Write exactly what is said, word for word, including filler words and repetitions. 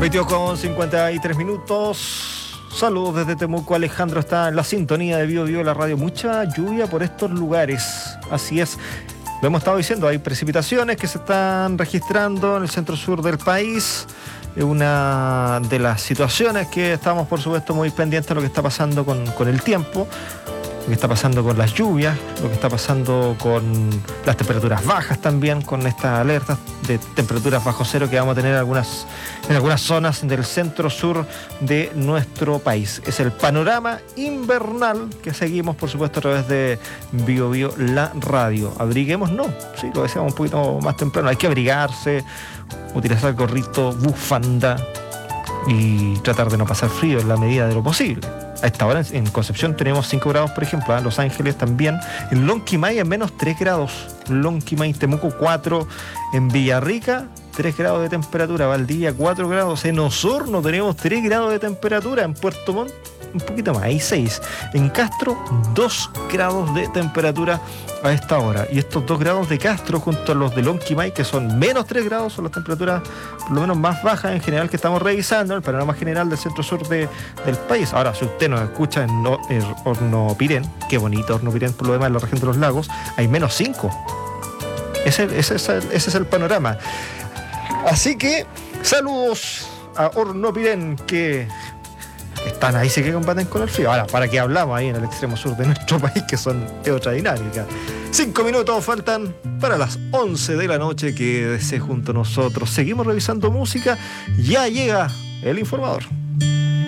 veintidós con cincuenta y tres minutos. Saludos desde Temuco. Alejandro está en la sintonía de Bio Bio, la radio. Mucha lluvia por estos lugares. Así es. Lo hemos estado diciendo, hay precipitaciones que se están registrando en el centro sur del país. Una de las situaciones que estamos, por supuesto, muy pendientes de lo que está pasando con, con el tiempo, lo que está pasando con las lluvias, lo que está pasando con las temperaturas bajas también, con estas alertas de temperaturas bajo cero que vamos a tener en algunas, en algunas zonas del centro sur de nuestro país. Es el panorama invernal que seguimos, por supuesto, a través de Bio Bio, la radio. Abriguemos, no, sí, lo decíamos un poquito más temprano, hay que abrigarse, utilizar gorrito, bufanda y tratar de no pasar frío en la medida de lo posible. A esta hora en Concepción tenemos cinco grados, por ejemplo, en Los Ángeles también, en Lonquimay en menos tres grados, Lonquimay, Temuco cuatro, en Villarrica tres grados de temperatura, Valdivia cuatro grados, en Osorno tenemos tres grados de temperatura, en Puerto Montt un poquito más, hay seis, en Castro dos grados de temperatura a esta hora, y estos dos grados de Castro junto a los de Lonquimay, que son menos tres grados, son las temperaturas por lo menos más bajas en general que estamos revisando, el panorama general del centro sur de, del país. Ahora, si usted nos escucha en, no, en Hornopirén, qué bonito Hornopirén por lo demás, en la región de los lagos, hay menos cinco. Ese, ese, ese, ese es el panorama. Así que, saludos a Hornopirén, que están ahí, sí que combaten con el frío. Ahora, ¿para qué hablamos ahí en el extremo sur de nuestro país, que son de otra dinámica? Cinco minutos faltan para las once de la noche. Quédese junto a nosotros. Seguimos revisando música. Ya llega el informador.